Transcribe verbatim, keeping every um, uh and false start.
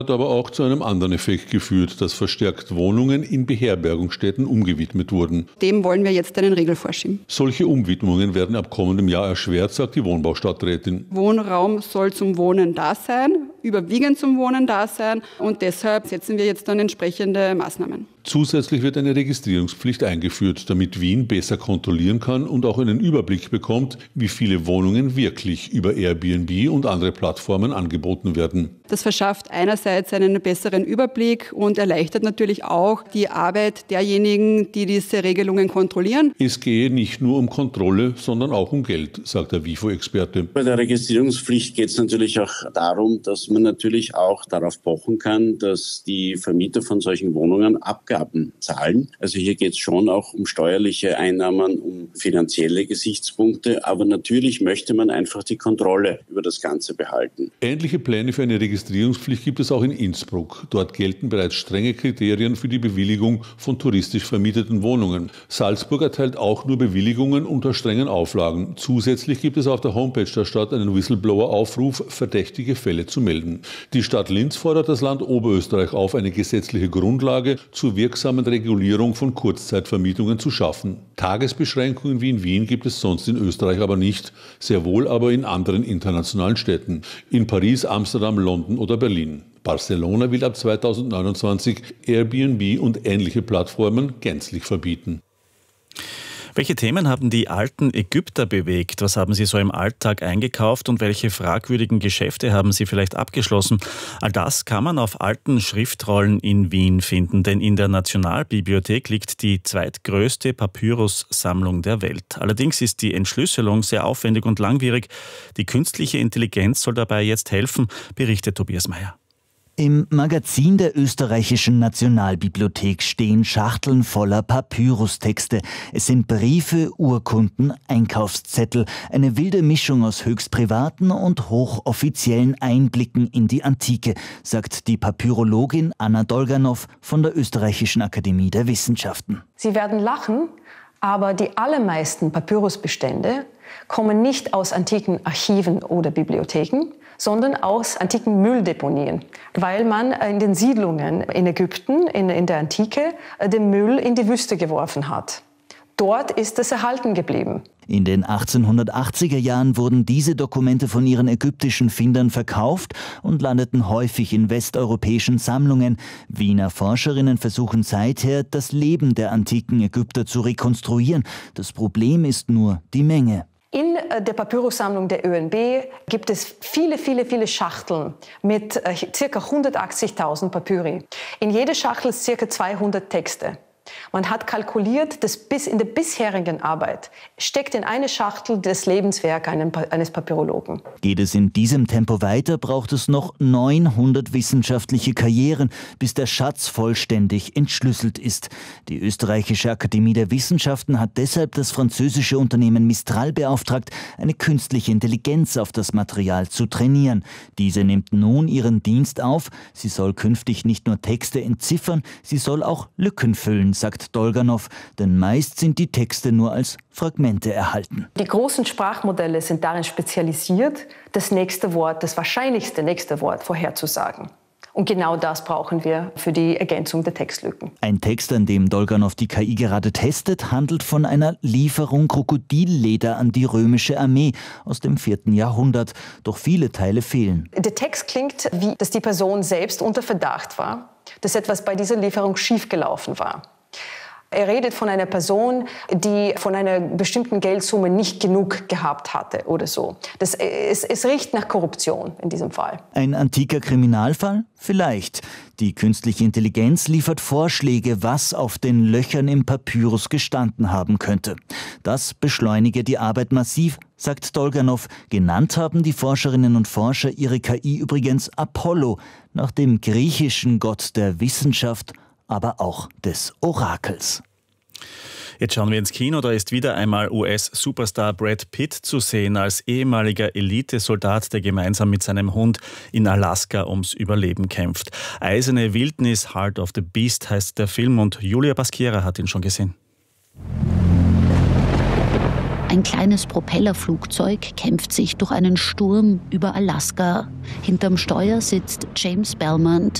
Hat aber auch zu einem anderen Effekt geführt, dass verstärkt Wohnungen in Beherbergungsstätten umgewidmet wurden. Dem wollen wir jetzt einen Riegel vorschieben. Solche Umwidmungen werden ab kommendem Jahr erschwert, sagt die Wohnbaustadträtin. Wohnraum soll zum Wohnen da sein, überwiegend zum Wohnen da sein und deshalb setzen wir jetzt dann entsprechende Maßnahmen. Zusätzlich wird eine Registrierungspflicht eingeführt, damit Wien besser kontrollieren kann und auch einen Überblick bekommt, wie viele Wohnungen wirklich über Airbnb und andere Plattformen angeboten werden. Das verschafft einerseits einen besseren Überblick und erleichtert natürlich auch die Arbeit derjenigen, die diese Regelungen kontrollieren. Es gehe nicht nur um Kontrolle, sondern auch um Geld, sagt der WIFO-Experte. Bei der Registrierungspflicht geht es natürlich auch darum, dass man natürlich auch darauf pochen kann, dass die Vermieter von solchen Wohnungen Abgaben zahlen. Also hier geht es schon auch um steuerliche Einnahmen, um finanzielle Gesichtspunkte, aber natürlich möchte man einfach die Kontrolle über das Ganze behalten. Ähnliche Pläne für eine Registrierungspflicht gibt es auch in Innsbruck. Dort gelten bereits strenge Kriterien für die Bewilligung von touristisch vermieteten Wohnungen. Salzburg erteilt auch nur Bewilligungen unter strengen Auflagen. Zusätzlich gibt es auf der Homepage der Stadt einen Whistleblower-Aufruf, verdächtige Fälle zu melden. Die Stadt Linz fordert das Land Oberösterreich auf, eine gesetzliche Grundlage zur wirksamen Regulierung von Kurzzeitvermietungen zu schaffen. Tagesbeschränkungen wie in Wien gibt es sonst in Österreich aber nicht, sehr wohl aber in anderen internationalen Städten. In Paris, Amsterdam, London oder Berlin. Barcelona will ab zweitausendneunundzwanzig Airbnb und ähnliche Plattformen gänzlich verbieten. Welche Themen haben die alten Ägypter bewegt? Was haben sie so im Alltag eingekauft und welche fragwürdigen Geschäfte haben sie vielleicht abgeschlossen? All das kann man auf alten Schriftrollen in Wien finden, denn in der Nationalbibliothek liegt die zweitgrößte Papyrussammlung der Welt. Allerdings ist die Entschlüsselung sehr aufwendig und langwierig. Die künstliche Intelligenz soll dabei jetzt helfen, berichtet Tobias Meyer. Im Magazin der Österreichischen Nationalbibliothek stehen Schachteln voller Papyrustexte. Es sind Briefe, Urkunden, Einkaufszettel, eine wilde Mischung aus höchst privaten und hochoffiziellen Einblicken in die Antike, sagt die Papyrologin Anna Dolganow von der Österreichischen Akademie der Wissenschaften. Sie werden lachen, aber die allermeisten Papyrusbestände kommen nicht aus antiken Archiven oder Bibliotheken, sondern aus antiken Mülldeponien, weil man in den Siedlungen in Ägypten, in, in der Antike, den Müll in die Wüste geworfen hat. Dort ist es erhalten geblieben. In den achtzehnhundertachtziger Jahren wurden diese Dokumente von ihren ägyptischen Findern verkauft und landeten häufig in westeuropäischen Sammlungen. Wiener Forscherinnen versuchen seither, das Leben der antiken Ägypter zu rekonstruieren. Das Problem ist nur die Menge. In der Papyrussammlung der Ö N B gibt es viele, viele, viele Schachteln mit ca. hundertachtzigtausend Papyri. In jeder Schachtel ca. zweihundert Texte. Man hat kalkuliert, dass bis in der bisherigen Arbeit steckt in eine Schachtel das Lebenswerk eines Papyrologen. Geht es in diesem Tempo weiter, braucht es noch neunhundert wissenschaftliche Karrieren, bis der Schatz vollständig entschlüsselt ist. Die Österreichische Akademie der Wissenschaften hat deshalb das französische Unternehmen Mistral beauftragt, eine künstliche Intelligenz auf das Material zu trainieren. Diese nimmt nun ihren Dienst auf. Sie soll künftig nicht nur Texte entziffern, sie soll auch Lücken füllen, sagt Dolganow, denn meist sind die Texte nur als Fragmente erhalten. Die großen Sprachmodelle sind darin spezialisiert, das nächste Wort, das wahrscheinlichste nächste Wort vorherzusagen. Und genau das brauchen wir für die Ergänzung der Textlücken. Ein Text, an dem Dolganow die K I gerade testet, handelt von einer Lieferung Krokodilleder an die römische Armee aus dem vierten Jahrhundert. Doch viele Teile fehlen. Der Text klingt, wie dass die Person selbst unter Verdacht war, dass etwas bei dieser Lieferung schiefgelaufen war. Er redet von einer Person, die von einer bestimmten Geldsumme nicht genug gehabt hatte oder so. Das, es, es riecht nach Korruption in diesem Fall. Ein antiker Kriminalfall? Vielleicht. Die künstliche Intelligenz liefert Vorschläge, was auf den Löchern im Papyrus gestanden haben könnte. Das beschleunige die Arbeit massiv, sagt Dolganow. Genannt haben die Forscherinnen und Forscher ihre K I übrigens Apollo, nach dem griechischen Gott der Wissenschaft, aber auch des Orakels. Jetzt schauen wir ins Kino, da ist wieder einmal U S-Superstar Brad Pitt zu sehen als ehemaliger Elitesoldat, der gemeinsam mit seinem Hund in Alaska ums Überleben kämpft. Eiserne Wildnis, Heart of the Beast heißt der Film und Julia Basquiera hat ihn schon gesehen. Ein kleines Propellerflugzeug kämpft sich durch einen Sturm über Alaska. Hinterm Steuer sitzt James Belmont,